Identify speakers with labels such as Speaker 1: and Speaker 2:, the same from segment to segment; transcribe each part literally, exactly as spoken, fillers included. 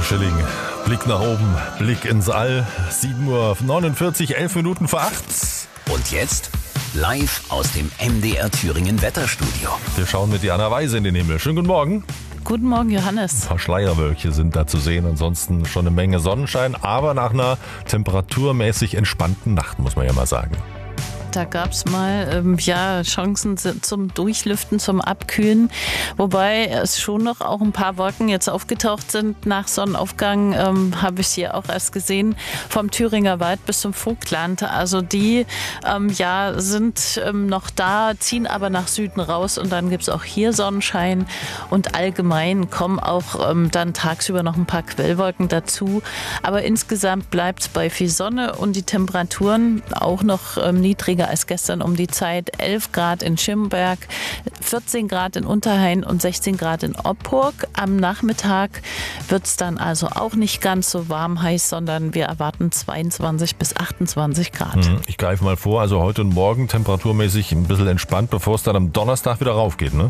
Speaker 1: Schilling. Blick nach oben, Blick ins All. sieben Uhr neunundvierzig, elf Minuten vor acht.
Speaker 2: Und jetzt live aus dem M D R Thüringen Wetterstudio.
Speaker 1: Wir schauen mit Diana Weise in den Himmel. Schönen guten Morgen.
Speaker 3: Guten Morgen, Johannes.
Speaker 1: Ein paar Schleierwölkchen sind da zu sehen. Ansonsten schon eine Menge Sonnenschein, aber nach einer temperaturmäßig entspannten Nacht, muss man ja mal sagen.
Speaker 3: Da gab es mal ähm, ja, Chancen zum Durchlüften, zum Abkühlen. Wobei es schon noch auch ein paar Wolken jetzt aufgetaucht sind. Nach Sonnenaufgang ähm, habe ich hier auch erst gesehen, vom Thüringer Wald bis zum Vogtland. Also die ähm, ja, sind ähm, noch da, ziehen aber nach Süden raus. Und dann gibt es auch hier Sonnenschein. Und allgemein kommen auch ähm, dann tagsüber noch ein paar Quellwolken dazu. Aber insgesamt bleibt es bei viel Sonne und die Temperaturen auch noch ähm, niedriger als gestern um die Zeit. elf Grad in Schimberg, vierzehn Grad in Unterhain und sechzehn Grad in Oppurg. Am Nachmittag wird es dann also auch nicht ganz so warm heiß, sondern wir erwarten zweiundzwanzig bis achtundzwanzig Grad.
Speaker 1: Ich greife mal vor, also heute und morgen temperaturmäßig ein bisschen entspannt, bevor es dann am Donnerstag wieder raufgeht, ne?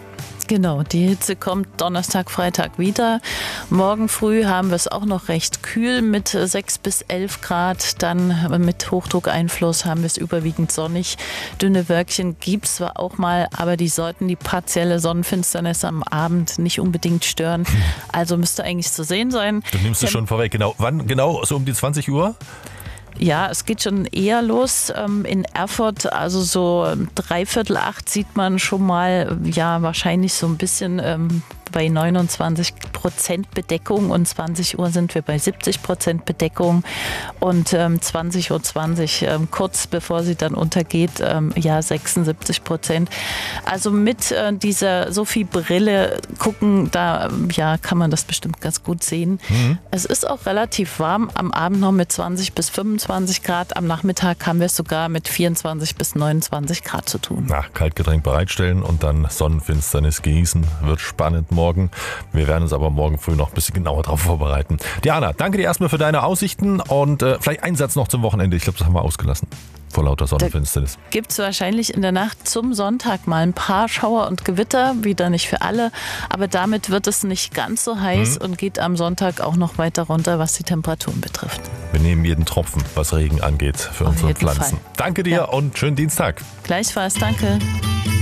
Speaker 3: Genau, die Hitze kommt Donnerstag, Freitag wieder. Morgen früh haben wir es auch noch recht kühl mit sechs bis elf Grad. Dann mit Hochdruckeinfluss haben wir es überwiegend sonnig. Dünne Wölkchen gibt es zwar auch mal, aber die sollten die partielle Sonnenfinsternis am Abend nicht unbedingt stören. Also müsste eigentlich zu sehen sein.
Speaker 1: Du nimmst es schon vorweg, genau. Wann genau? So um die zwanzig Uhr?
Speaker 3: Ja, es geht schon eher los ähm, in Erfurt, also so dreiviertel acht sieht man schon mal, ja wahrscheinlich so ein bisschen ähm, bei neunundzwanzig Prozent Bedeckung und zwanzig Uhr sind wir bei siebzig Prozent Bedeckung und ähm, zwanzig Uhr zwanzig, ähm, kurz bevor sie dann untergeht, ähm, ja sechsundsiebzig Prozent. Also mit äh, dieser Sophie-Brille gucken, da ja kann man das bestimmt ganz gut sehen. Mhm. Es ist auch relativ warm, am Abend noch mit zwanzig bis fünfundzwanzig Grad, am Nachmittag haben wir es sogar mit vierundzwanzig bis neunundzwanzig Grad zu tun.
Speaker 1: Na, Kaltgetränk bereitstellen und dann Sonnenfinsternis genießen, wird spannend morgen. Wir werden uns aber morgen früh noch ein bisschen genauer darauf vorbereiten. Diana, danke dir erstmal für deine Aussichten und äh, vielleicht ein Satz noch zum Wochenende. Ich glaube, das haben wir ausgelassen. Vor lauter Sonnenfinsternis.
Speaker 3: Gibt es wahrscheinlich in der Nacht zum Sonntag mal ein paar Schauer und Gewitter, wieder nicht für alle, aber damit wird es nicht ganz so heiß mhm. und geht am Sonntag auch noch weiter runter, was die Temperaturen betrifft.
Speaker 1: Wir nehmen jeden Tropfen, was Regen angeht, für
Speaker 3: Auf
Speaker 1: unsere
Speaker 3: jeden
Speaker 1: Pflanzen.
Speaker 3: Fall.
Speaker 1: Danke dir ja. und schönen Dienstag.
Speaker 3: Gleichfalls, danke.